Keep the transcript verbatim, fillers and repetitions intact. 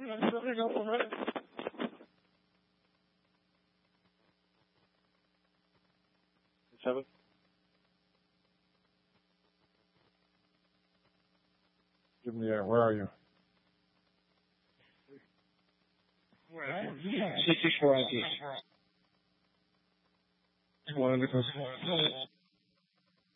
Seven. Give me the air. Where are you? sixty-four I D. One,